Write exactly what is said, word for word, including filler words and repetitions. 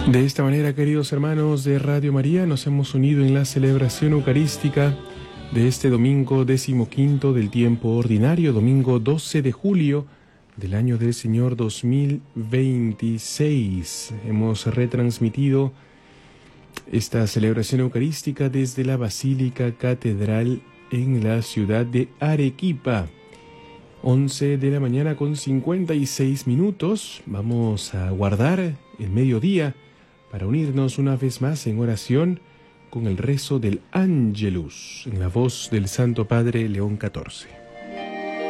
De esta manera, queridos hermanos de Radio María, nos hemos unido en la celebración eucarística de este domingo decimoquinto del tiempo ordinario, domingo doce de julio del año del Señor dos mil veintiséis. Hemos retransmitido esta celebración eucarística desde la Basílica Catedral en la ciudad de Arequipa. once de la mañana con cincuenta y seis minutos. Vamos a guardar el mediodía para unirnos una vez más en oración con el rezo del Ángelus, en la voz del Santo Padre León catorce.